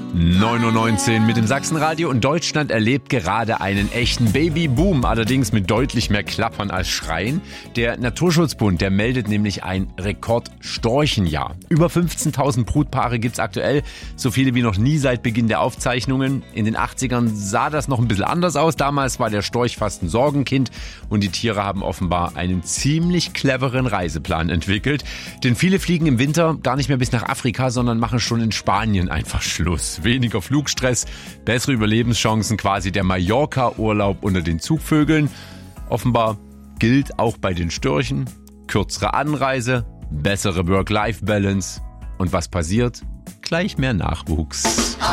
9:19 Uhr mit dem Sachsenradio und Deutschland erlebt gerade einen echten Babyboom, allerdings mit deutlich mehr Klappern als Schreien. Der Naturschutzbund, der meldet nämlich ein Rekordstorchenjahr. Über 15.000 Brutpaare gibt's aktuell, so viele wie noch nie seit Beginn der Aufzeichnungen. In den 80ern sah das noch ein bisschen anders aus. Damals war der Storch fast ein Sorgenkind und die Tiere haben offenbar einen ziemlich cleveren Reiseplan entwickelt. Denn viele fliegen im Winter gar nicht mehr bis nach Afrika, sondern machen schon in Spanien einfach Schluss. Weniger Flugstress, bessere Überlebenschancen, quasi der Mallorca-Urlaub unter den Zugvögeln. Offenbar gilt auch bei den Störchen: kürzere Anreise, bessere Work-Life-Balance. Und was passiert? Gleich mehr Nachwuchs.